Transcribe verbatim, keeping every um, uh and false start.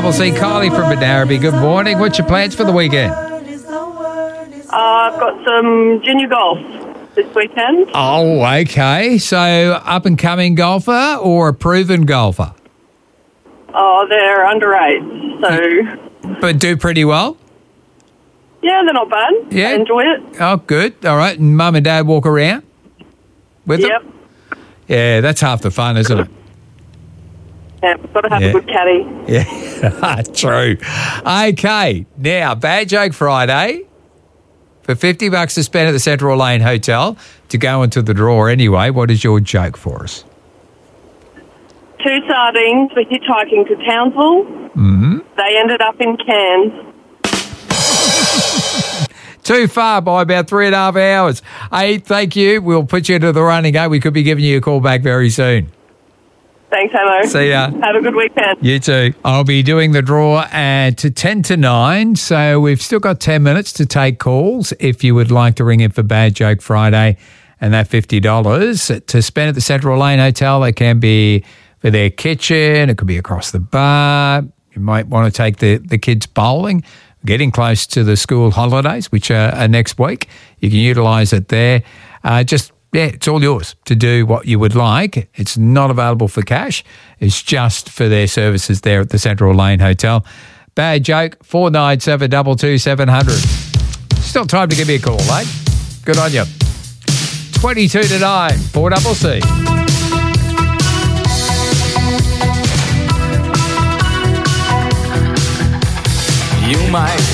double C. Kylie from Benaraby. Good morning. What's your plans for the weekend? Uh, I've got some junior golf this weekend. Oh, okay. So up and coming golfer or a proven golfer? Oh, they're under eight, so... But do pretty well? Yeah, they're not bad. Yeah. I enjoy it. Oh, good. All right. And mum and dad walk around with Yep. them? Yeah, that's half the fun, isn't it? Yeah, got to have Yeah. a good caddy. Yeah, true. Okay, now, Bad Joke Friday. For fifty bucks to spend at the Central Lane Hotel to go into the draw anyway, what is your joke for us? Two sardines were hitchhiking to Townsville. Mm-hmm. They ended up in Cairns. Too far by about three and a half hours. Hey, thank you. We'll put you into the running, eh? We could be giving you a call back very soon. Thanks, Hamo. See ya. Have a good weekend. You too. I'll be doing the draw at ten to nine, so we've still got ten minutes to take calls if you would like to ring in for Bad Joke Friday and that fifty dollars to spend at the Central Lane Hotel. They can be for their kitchen. It could be across the bar. You might want to take the, the kids bowling. Getting close to the school holidays, which are, are next week. You can utilise it there. Uh, just, yeah, it's all yours to do what you would like. It's not available for cash. It's just for their services there at the Central Lane Hotel. Bad Joke, four nine seven, two two seven zero zero. Still time to give me a call, mate. Good on you. twenty-two to nine, four double C. You might